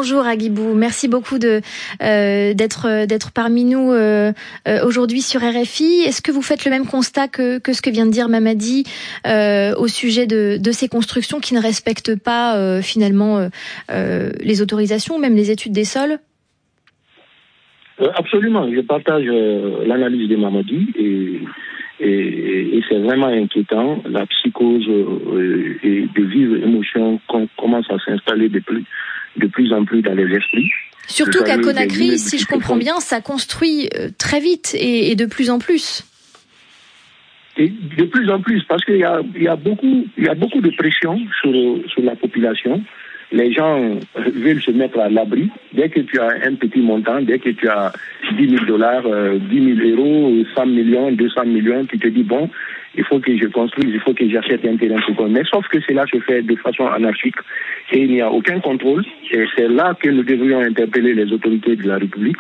Bonjour Aguibou, merci beaucoup d'être parmi nous aujourd'hui sur RFI. Est-ce que vous faites le même constat que ce que vient de dire Mamadi au sujet de ces constructions qui ne respectent pas finalement les autorisations, même les études des sols? Absolument, je partage l'analyse de Mamadi et c'est vraiment inquiétant. La psychose et de vives émotions commencent à s'installer de plus en plus dans les esprits. Surtout qu'à Conakry, si je comprends bien, ça construit très vite et de plus en plus. Et de plus en plus, parce qu'il y a beaucoup de pression sur la population. Les gens veulent se mettre à l'abri. Dès que tu as un petit montant, dès que tu as $10 000, 10 000 euros, 100 millions, 200 millions, tu te dis, bon, il faut que je construise, il faut que j'achète un terrain pour construire. Mais sauf que cela se fait de façon anarchique et il n'y a aucun contrôle. Et c'est là que nous devrions interpeller les autorités de la République.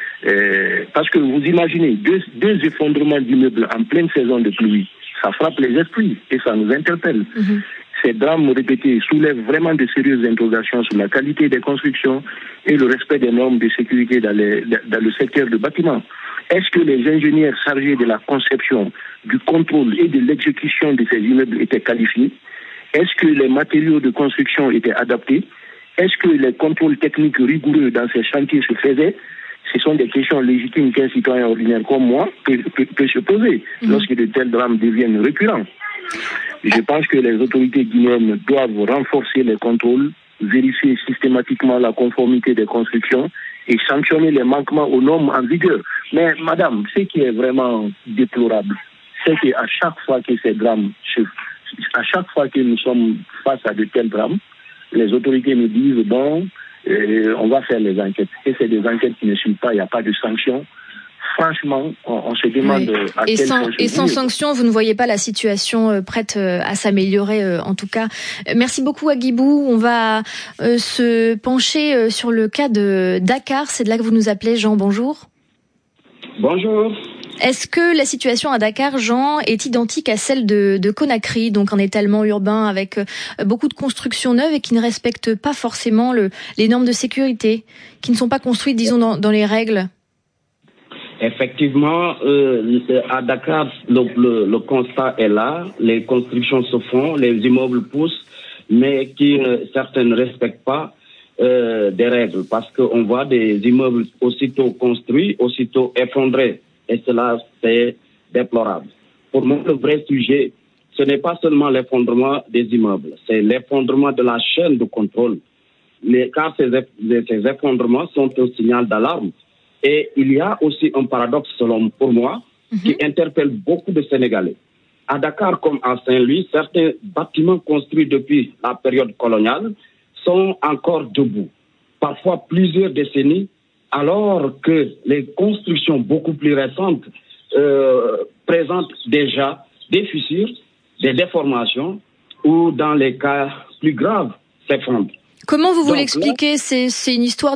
Parce que vous imaginez, deux effondrements d'immeubles en pleine saison de pluie, ça frappe les esprits et ça nous interpelle. Mm-hmm. Ces drames répétés soulèvent vraiment de sérieuses interrogations sur la qualité des constructions et le respect des normes de sécurité dans le secteur du bâtiment. Est-ce que les ingénieurs chargés de la conception, du contrôle et de l'exécution de ces immeubles étaient qualifiés? Est-ce que les matériaux de construction étaient adaptés? Est-ce que les contrôles techniques rigoureux dans ces chantiers se faisaient? Ce sont des questions légitimes qu'un citoyen ordinaire comme moi peut se poser lorsque de tels drames deviennent récurrents. Je pense que les autorités guinéennes doivent renforcer les contrôles, vérifier systématiquement la conformité des constructions et sanctionner les manquements aux normes en vigueur. Mais madame, ce qui est vraiment déplorable, c'est qu'à chaque fois que ces drames, à chaque fois que nous sommes face à de tels drames, les autorités nous disent, bon, on va faire les enquêtes. Et c'est des enquêtes qui ne suivent pas, il n'y a pas de sanctions. Franchement, on se demande à quel point... Et sans sanction, vous ne voyez pas la situation prête à s'améliorer, en tout cas. Merci beaucoup, Aguibou. On va se pencher sur le cas de Dakar. C'est de là que vous nous appelez, Jean. Bonjour. Bonjour. Est-ce que la situation à Dakar, Jean, est identique à celle de Conakry, donc un étalement urbain avec beaucoup de constructions neuves et qui ne respectent pas forcément les normes de sécurité, qui ne sont pas construites, disons, dans les règles? Effectivement, à Dakar, le constat est là. Les constructions se font, les immeubles poussent, mais certains ne respectent pas des règles, parce qu'on voit des immeubles aussitôt construits, aussitôt effondrés. Et cela, c'est déplorable. Pour moi, le vrai sujet, ce n'est pas seulement l'effondrement des immeubles, c'est l'effondrement de la chaîne de contrôle. Car ces effondrements sont un signal d'alarme. Et il y a aussi un paradoxe, pour moi, qui interpelle beaucoup de Sénégalais. À Dakar comme à Saint-Louis, certains bâtiments construits depuis la période coloniale sont encore debout, parfois plusieurs décennies, alors que les constructions beaucoup plus récentes présentent déjà des fissures, des déformations ou, dans les cas plus graves, s'effondrent. Comment vous l'expliquez? C'est une histoire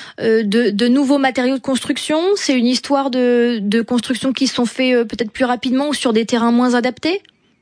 de nouveaux matériaux de construction? C'est une histoire de construction qui sont faits peut-être plus rapidement ou sur des terrains moins adaptés?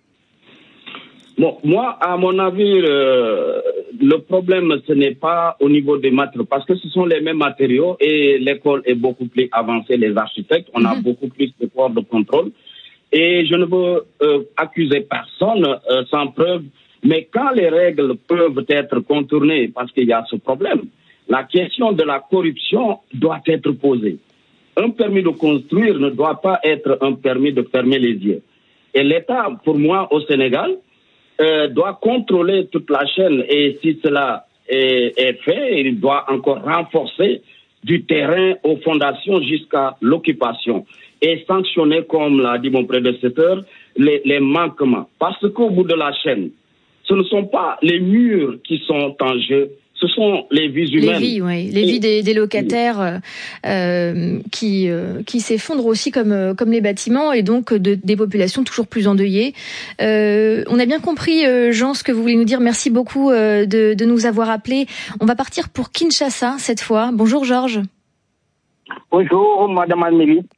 Bon, moi, à mon avis, le problème, ce n'est pas au niveau des matériaux, parce que ce sont les mêmes matériaux et l'école est beaucoup plus avancée, les architectes, on a beaucoup plus de corps de contrôle. Et je ne veux accuser personne sans preuve. Mais quand les règles peuvent être contournées, parce qu'il y a ce problème, la question de la corruption doit être posée. Un permis de construire ne doit pas être un permis de fermer les yeux. Et l'État, pour moi, au Sénégal, doit contrôler toute la chaîne. Et si cela est fait, il doit encore renforcer du terrain aux fondations jusqu'à l'occupation. Et sanctionner, comme l'a dit mon prédécesseur, les manquements. Parce qu'au bout de la chaîne, ce ne sont pas les murs qui sont en jeu, ce sont les vies humaines. Les vies des locataires qui s'effondrent aussi comme les bâtiments et donc des populations toujours plus endeuillées. On a bien compris, Jean, ce que vous voulez nous dire. Merci beaucoup de nous avoir appelés. On va partir pour Kinshasa cette fois. Bonjour Georges. Bonjour Madame Amélie.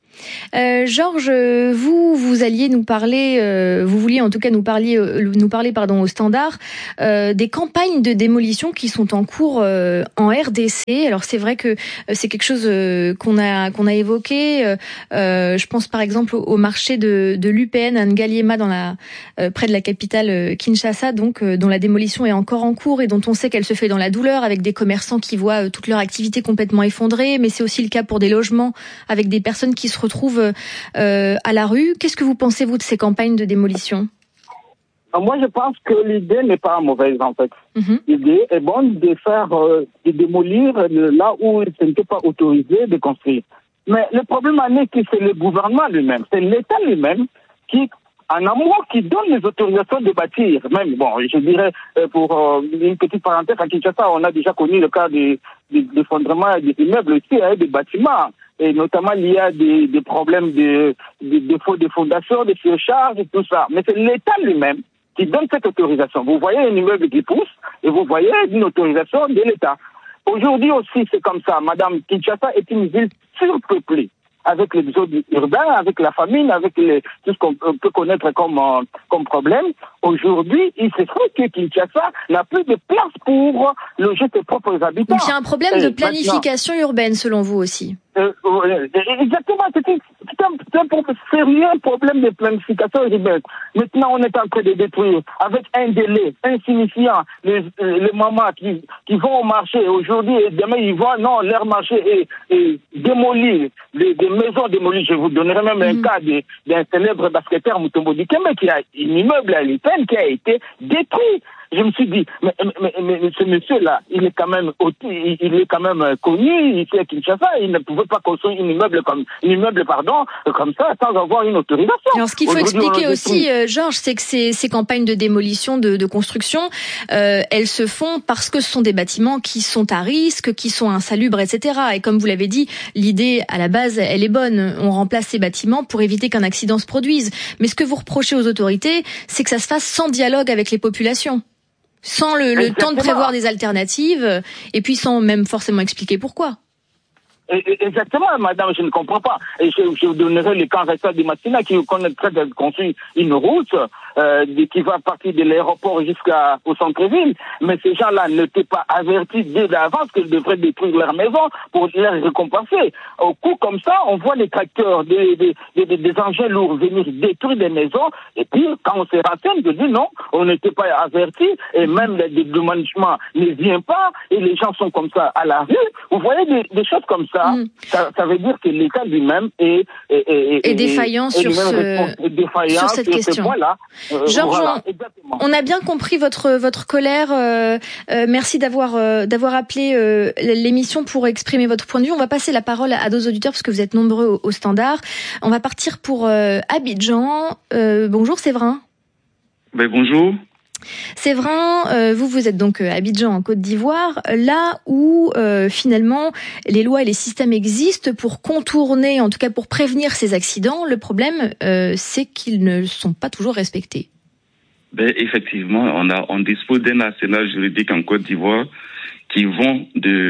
Georges, vous alliez nous parler, vous vouliez en tout cas nous parler au Standard des campagnes de démolition qui sont en cours en RDC. Alors c'est vrai que c'est quelque chose qu'on a évoqué. Je pense par exemple au marché de l'UPN à Ngaliema près de la capitale Kinshasa, donc dont la démolition est encore en cours et dont on sait qu'elle se fait dans la douleur, avec des commerçants qui voient toute leur activité complètement effondrée. Mais c'est aussi le cas pour des logements avec des personnes qui se retrouvent à la rue. Qu'est-ce que vous pensez, vous, de ces campagnes de démolition ? Moi, je pense que l'idée n'est pas mauvaise, en fait. L'idée est bonne de faire, de démolir là où ce n'était pas autorisé de construire. Mais le problème en est que c'est le gouvernement lui-même, c'est l'État lui-même qui, en amont, qui donne les autorisations de bâtir. Même, bon, je dirais, pour une petite parenthèse, à Kinshasa, on a déjà connu le cas des effondrements des immeubles aussi, des bâtiments. Et notamment, il y a des problèmes de défauts de fondation, de surcharge, tout ça. Mais c'est l'État lui-même qui donne cette autorisation. Vous voyez un immeuble qui pousse et vous voyez une autorisation de l'État. Aujourd'hui aussi, c'est comme ça. Madame, Kinshasa est une ville surpeuplée, avec les zones urbains, avec la famine, avec tout ce qu'on peut connaître comme problème. Aujourd'hui, il se trouve que Kinshasa n'a plus de place pour loger ses propres habitants. Donc il y a un problème de planification urbaine, selon vous aussi. Exactement, c'est un sérieux problème de planification urbaine. Maintenant, on est en train de détruire avec un délai insignifiant les mamans qui vont au marché aujourd'hui et demain ils vont, non, leur marché est démoli, des maisons démolies. Je vous donnerai même un cas d'un célèbre basketteur Mutombo Dikembe qui a un immeuble à l'État qui a été détruit. Je me suis dit, mais ce monsieur-là, il est quand même connu ici à Kinshasa. Il ne pouvait pas construire un immeuble comme ça sans avoir une autorisation. Alors, ce qu'il faut expliquer aussi, Georges, c'est que ces campagnes de démolition, de construction, elles se font parce que ce sont des bâtiments qui sont à risque, qui sont insalubres, etc. Et comme vous l'avez dit, l'idée à la base, elle est bonne. On remplace ces bâtiments pour éviter qu'un accident se produise. Mais ce que vous reprochez aux autorités, c'est que ça se fasse sans dialogue avec les populations. Sans le temps de prévoir des alternatives, et puis sans même forcément expliquer pourquoi. Exactement, madame, je ne comprends pas. Et je vous donnerai le cas restant de Massina qui connaîtrait de construire une route qui va partir de l'aéroport jusqu'au centre-ville. Mais ces gens-là n'étaient pas avertis dès d'avance qu'ils devraient détruire leur maison pour les récompenser. Au coup comme ça, on voit les tracteurs, des engins lourds venir détruire des maisons. Et puis, quand on se renseigne, on dit non, on n'était pas avertis. Et même le dédommagement ne vient pas. Et les gens sont comme ça à la rue. Vous voyez des choses comme ça. Ça veut dire que l'État lui-même est défaillant sur cette question. Georges, voilà, on a bien compris votre colère. Merci d'avoir appelé l'émission pour exprimer votre point de vue. On va passer la parole à nos auditeurs parce que vous êtes nombreux au Standard. On va partir pour Abidjan. Bonjour Séverin. Ben, bonjour. Séverin, vous êtes donc à Abidjan en Côte d'Ivoire, là où finalement les lois et les systèmes existent pour contourner, en tout cas pour prévenir ces accidents. Le problème, c'est qu'ils ne sont pas toujours respectés. Ben, effectivement, on dispose d'un arsenal juridique en Côte d'Ivoire qui vont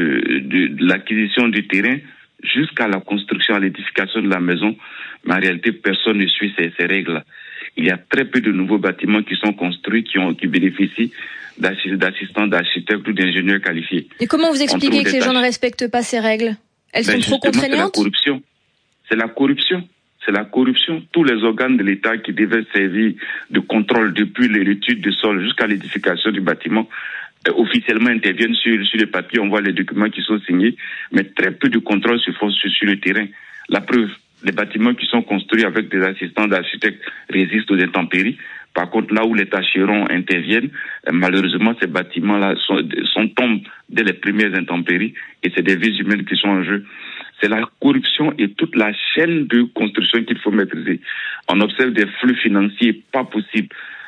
de l'acquisition du terrain jusqu'à la construction, à l'édification de la maison. Mais en réalité, personne ne suit ces règles. Il y a très peu de nouveaux bâtiments qui sont construits, qui bénéficient d'assistants d'architectes ou d'ingénieurs qualifiés. Et comment vous expliquez que les gens ne respectent pas ces règles ? Elles sont trop contraignantes ? C'est la corruption. Tous les organes de l'État qui devaient servir de contrôle depuis l'étude du sol jusqu'à l'édification du bâtiment, officiellement interviennent sur les papiers, on voit les documents qui sont signés, mais très peu de contrôle se font sur le terrain. La preuve, les bâtiments qui sont construits avec des assistants d'architectes résistent aux intempéries. Par contre, là où les tâcherons interviennent, malheureusement, ces bâtiments-là tombent dès les premières intempéries et c'est des vies humaines qui sont en jeu. C'est la corruption et toute la chaîne de construction qu'il faut maîtriser. On observe des flux financiers pas possibles.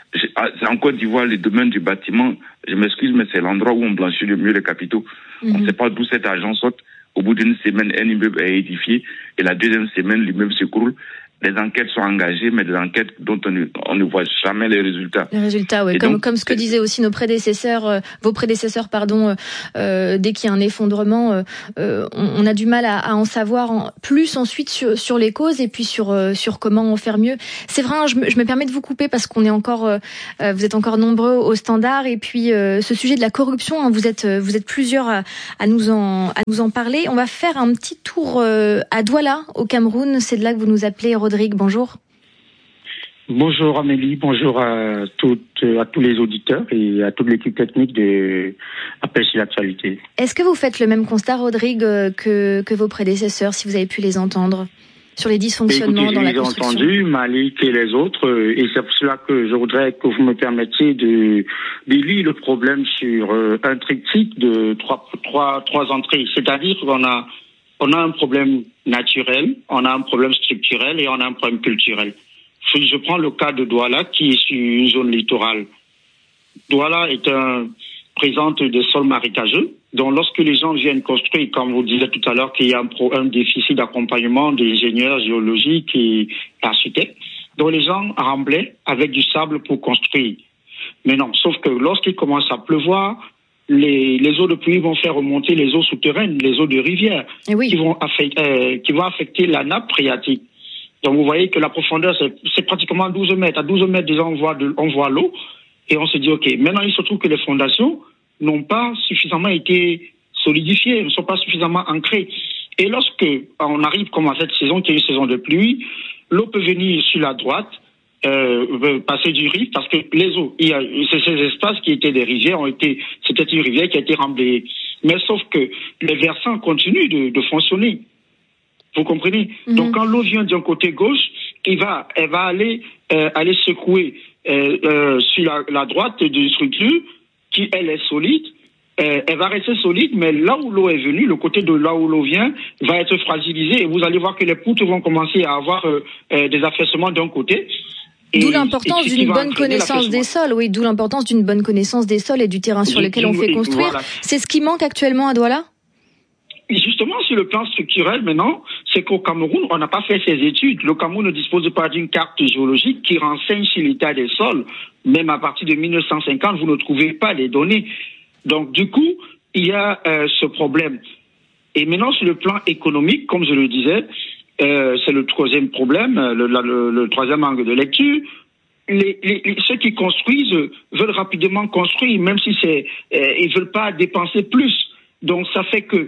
En Côte d'Ivoire, le domaine du bâtiment, je m'excuse, mais c'est l'endroit où on blanchit le mieux les capitaux. On ne sait pas d'où cet argent saute. Au bout d'une semaine, un immeuble est édifié et la deuxième semaine, l'immeuble s'écroule. des enquêtes sont engagées, mais des enquêtes dont on ne voit jamais les résultats. Les résultats, oui. Comme ce que disaient aussi nos prédécesseurs, vos prédécesseurs, dès qu'il y a un effondrement, on a du mal à en savoir plus ensuite sur les causes et puis sur comment en faire mieux. C'est vrai, je me permets de vous couper parce qu'on est encore, vous êtes encore nombreux au standard et puis ce sujet de la corruption, vous êtes plusieurs à nous en parler. On va faire un petit tour à Douala, au Cameroun. C'est de là que vous nous appelez, Rodrigue. Bonjour. Bonjour Amélie, bonjour à tous les auditeurs et à toute l'équipe technique de Appel sur l'actualité. Est-ce que vous faites le même constat, Rodrigue, que vos prédécesseurs, si vous avez pu les entendre, sur les dysfonctionnements dans la construction? J'ai entendu Malik et les autres, et c'est pour cela que je voudrais que vous me permettiez de lire le problème sur un triptyque de trois entrées. C'est-à-dire qu'on a un problème naturel, on a un problème structurel et on a un problème culturel. Je prends le cas de Douala qui est sur une zone littorale. Douala présente des sols marécageux, donc lorsque les gens viennent construire, comme vous disiez tout à l'heure, qu'il y a un déficit d'accompagnement des ingénieurs géologiques et architectes, donc les gens remblaient avec du sable pour construire. Mais non, sauf que lorsqu'il commence à pleuvoir, les eaux de pluie vont faire remonter les eaux souterraines, les eaux de rivière, qui vont affecter la nappe phréatique. Donc vous voyez que la profondeur, c'est pratiquement 12 mètres. À 12 mètres, déjà, on voit l'eau et on se dit, OK, maintenant il se trouve que les fondations n'ont pas suffisamment été solidifiées, ne sont pas suffisamment ancrées. Et lorsque on arrive comme à cette saison, qui est une saison de pluie, l'eau peut venir sur la droite, passer du rive, parce que les eaux, ces espaces qui étaient des rivières c'était une rivière qui a été remblée. Mais sauf que les versants continuent de fonctionner. Vous comprenez? Donc quand l'eau vient d'un côté gauche, elle va aller secouer sur la droite d'une structure qui elle est solide. Elle va rester solide, mais là où l'eau est venue, le côté de là où l'eau vient, va être fragilisé et vous allez voir que les poutres vont commencer à avoir des affaissements d'un côté. D'où l'importance d'une bonne connaissance des sols. Oui, d'où l'importance d'une bonne connaissance des sols et du terrain sur lequel on fait construire. Voilà. C'est ce qui manque actuellement à Douala? Justement, sur le plan structurel, maintenant, c'est qu'au Cameroun, on n'a pas fait ces études. Le Cameroun ne dispose pas d'une carte géologique qui renseigne sur l'état des sols. Même à partir de 1950, vous ne trouvez pas les données. Donc, du coup, il y a ce problème. Et maintenant, sur le plan économique, comme je le disais, c'est le troisième problème, le troisième angle de lecture. Ceux qui construisent veulent rapidement construire, même si ils veulent pas dépenser plus. Donc, ça fait que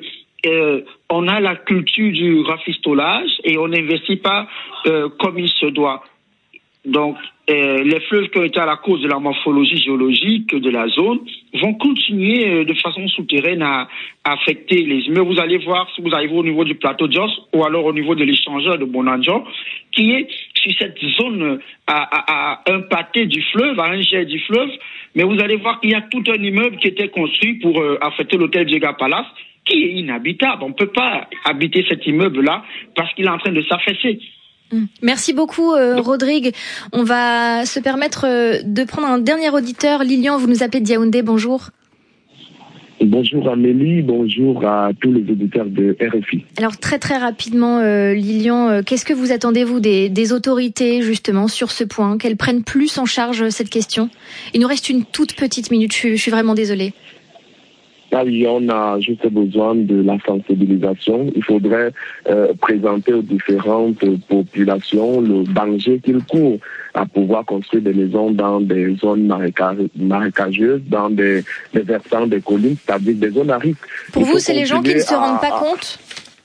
on a la culture du rafistolage et on n'investit pas comme il se doit. Donc, les fleuves qui ont été à la cause de la morphologie géologique de la zone vont continuer de façon souterraine à affecter les immeubles. Vous allez voir, si vous arrivez au niveau du plateau de Jos ou alors au niveau de l'échangeur de Bonanjo, qui est sur cette zone à un pâté du fleuve, à un jet du fleuve, mais vous allez voir qu'il y a tout un immeuble qui était construit pour affecter l'hôtel Diega Palace, qui est inhabitable. On ne peut pas habiter cet immeuble-là parce qu'il est en train de s'affaisser. Merci beaucoup, Rodrigue. On va se permettre de prendre un dernier auditeur. Lilian, vous nous appelez de Yaoundé. Bonjour. Bonjour Amélie, bonjour à tous les auditeurs de RFI. Alors très très rapidement, Lilian, qu'est-ce que vous attendez, vous, des autorités justement sur ce point, qu'elles prennent plus en charge cette question? Il nous reste une toute petite minute, je suis vraiment désolée. Ah oui, on a juste besoin de la sensibilisation. Il faudrait présenter aux différentes populations le danger qu'ils courent à pouvoir construire des maisons dans des zones marécageuses, dans des versants des collines, c'est-à-dire des zones à risque. Pour vous, c'est les gens qui ne se rendent pas compte?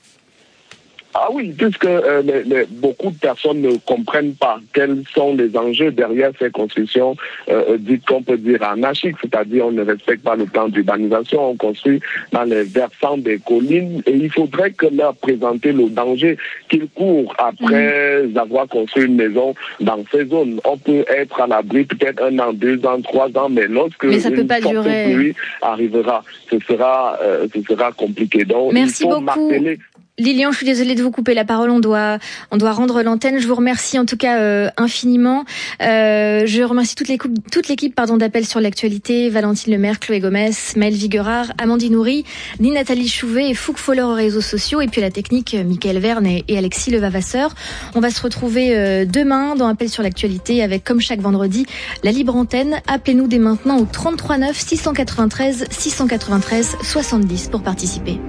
Ah oui, puisque beaucoup de personnes ne comprennent pas quels sont les enjeux derrière ces constructions dites qu'on peut dire anarchiques, c'est-à-dire on ne respecte pas le plan d'urbanisation, on construit dans les versants des collines et il faudrait que leur présenter le danger qu'ils courent après avoir construit une maison dans ces zones. On peut être à l'abri peut-être 1 an, 2 ans, 3 ans, mais lorsque une forte pluie arrivera, ce sera compliqué. Donc merci il faut beaucoup. Lilian, je suis désolée de vous couper la parole. On doit rendre l'antenne. Je vous remercie en tout cas infiniment. Je remercie toute l'équipe d'Appel sur l'actualité. Valentine Lemaire, Chloé Gomez, Maëlle Viguerard, Amandine Houry, Nathalie Chouvet et Fouque Foller aux réseaux sociaux. Et puis à la technique, Mickaël Verne et Alexis Levavasseur. On va se retrouver demain dans Appel sur l'actualité avec, comme chaque vendredi, la libre antenne. Appelez-nous dès maintenant au 33 9 693 693 70 pour participer.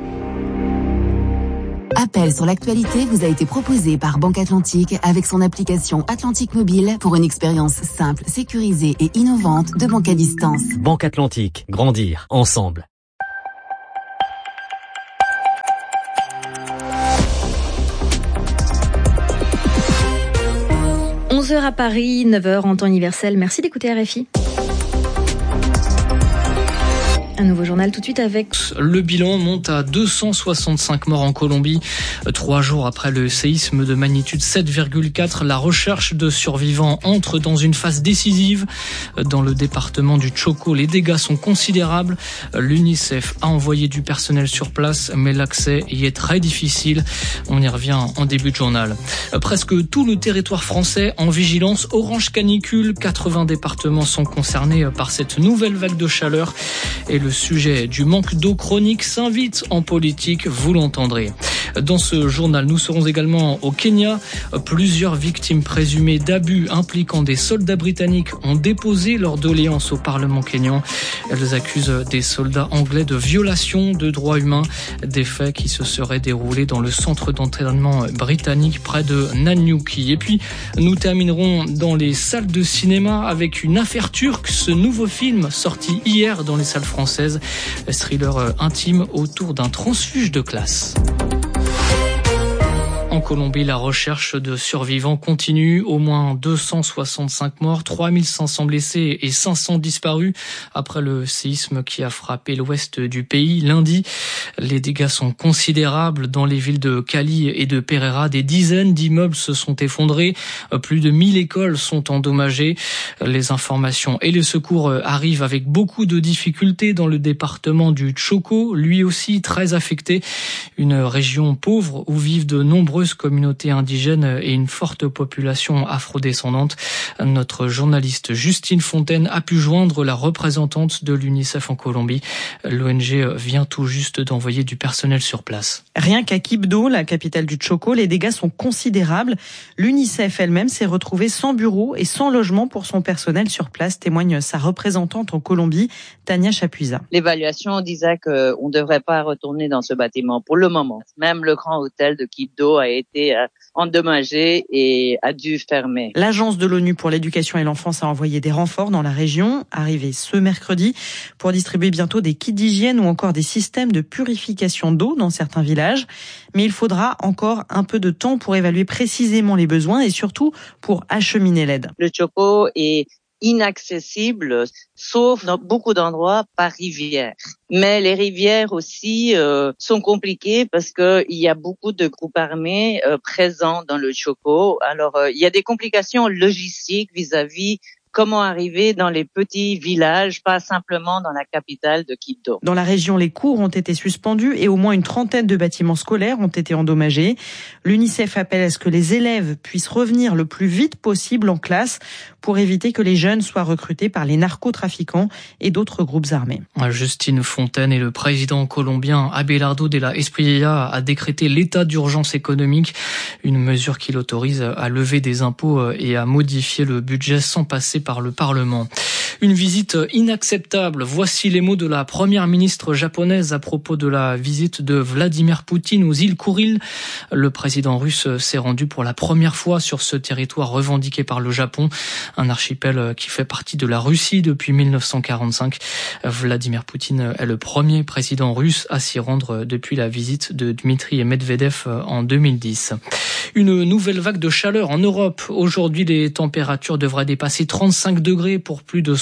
Appel sur l'actualité vous a été proposé par Banque Atlantique avec son application Atlantique Mobile pour une expérience simple, sécurisée et innovante de banque à distance. Banque Atlantique, grandir ensemble. – 11h à Paris, 9h en temps universel. Merci d'écouter RFI. Un nouveau journal tout de suite avec... Le bilan monte à 265 morts en Colombie. 3 jours après le séisme de magnitude 7,4, la recherche de survivants entre dans une phase décisive. Dans le département du Chocó, les dégâts sont considérables. L'UNICEF a envoyé du personnel sur place, mais l'accès y est très difficile. On y revient en début de journal. Presque tout le territoire français en vigilance orange canicule. 80 départements sont concernés par cette nouvelle vague de chaleur. Et le sujet du manque d'eau chronique s'invite en politique, vous l'entendrez. Dans ce journal, nous serons également au Kenya. Plusieurs victimes présumées d'abus impliquant des soldats britanniques ont déposé leur doléance au Parlement kényan. Elles accusent des soldats anglais de violation de droits humains, des faits qui se seraient déroulés dans le centre d'entraînement britannique près de Nanyuki. Et puis, nous terminerons dans les salles de cinéma avec une affaire turque, ce nouveau film sorti hier dans les salles françaises. Thriller intime autour d'un transfuge de classe. En Colombie, la recherche de survivants continue. Au moins 265 morts, 3500 blessés et 500 disparus après le séisme qui a frappé l'ouest du pays lundi. Les dégâts sont considérables dans les villes de Cali et de Pereira. Des dizaines d'immeubles se sont effondrés. Plus de 1000 écoles sont endommagées. Les informations et les secours arrivent avec beaucoup de difficultés dans le département du Chocó, lui aussi très affecté. Une région pauvre où vivent de nombreuses communautés indigènes et une forte population afrodescendante. Notre journaliste Justine Fontaine a pu joindre la représentante de l'UNICEF en Colombie. L'ONG vient tout juste d'envoyer du personnel sur place. Rien qu'à Quibdó, la capitale du Chocó, les dégâts sont considérables. L'UNICEF elle-même s'est retrouvée sans bureau et sans logement pour son personnel sur place, témoigne sa représentante en Colombie, Tania Chapuisa. L'évaluation disait qu'on ne devrait pas retourner dans ce bâtiment pour le moment. Même le grand hôtel de Quibdó a été endommagé et a dû fermer. L'Agence de l'ONU pour l'éducation et l'enfance a envoyé des renforts dans la région, arrivés ce mercredi, pour distribuer bientôt des kits d'hygiène ou encore des systèmes de purification d'eau dans certains villages. Mais il faudra encore un peu de temps pour évaluer précisément les besoins et surtout pour acheminer l'aide. Le Chocó est inaccessible, sauf dans beaucoup d'endroits par rivière. Mais les rivières aussi sont compliquées parce que il y a beaucoup de groupes armés présents dans le Chocó. Alors il y a des complications logistiques vis-à-vis comment arriver dans les petits villages, pas simplement dans la capitale de Quibdó. Dans la région, les cours ont été suspendus et au moins une trentaine de bâtiments scolaires ont été endommagés. L'UNICEF appelle à ce que les élèves puissent revenir le plus vite possible en classe pour éviter que les jeunes soient recrutés par les narcotrafiquants et d'autres groupes armés. Justine Fontaine et le président colombien Abelardo de la Espriella a décrété l'état d'urgence économique, une mesure qui l'autorise à lever des impôts et à modifier le budget sans passer par le Parlement. Une visite inacceptable. Voici les mots de la première ministre japonaise à propos de la visite de Vladimir Poutine aux îles Kouriles. Le président russe s'est rendu pour la première fois sur ce territoire revendiqué par le Japon, un archipel qui fait partie de la Russie depuis 1945. Vladimir Poutine est le premier président russe à s'y rendre depuis la visite de Dmitri Medvedev en 2010. Une nouvelle vague de chaleur en Europe. Aujourd'hui, les températures devraient dépasser 35 degrés pour plus de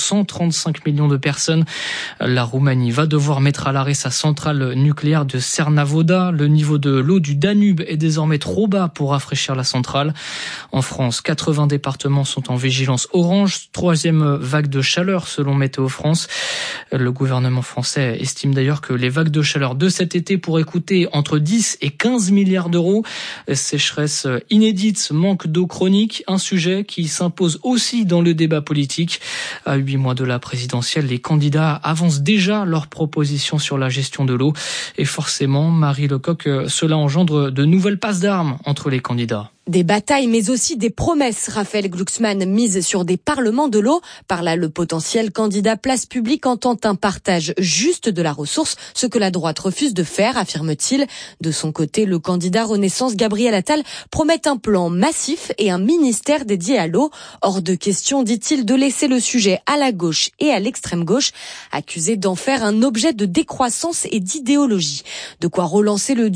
135 millions de personnes. La Roumanie va devoir mettre à l'arrêt sa centrale nucléaire de Cernavoda. Le niveau de l'eau du Danube est désormais trop bas pour rafraîchir la centrale. En France, 80 départements sont en vigilance orange. 3e vague de chaleur selon Météo France. Le gouvernement français estime d'ailleurs que les vagues de chaleur de cet été pourraient coûter entre 10 et 15 milliards d'euros. Sécheresse inédite, manque d'eau chronique, un sujet qui s'impose aussi dans le débat politique. À 8 mois de la présidentielle, les candidats avancent déjà leurs propositions sur la gestion de l'eau. Et forcément, Marie Lecoq, cela engendre de nouvelles passes d'armes entre les candidats. Des batailles, mais aussi des promesses. Raphaël Glucksmann mise sur des parlements de l'eau. Par là, le potentiel candidat Place Publique entend un partage juste de la ressource, ce que la droite refuse de faire, affirme-t-il. De son côté, le candidat Renaissance Gabriel Attal promet un plan massif et un ministère dédié à l'eau. Hors de question, dit-il, de laisser le sujet à la gauche et à l'extrême gauche, accusé d'en faire un objet de décroissance et d'idéologie. De quoi relancer le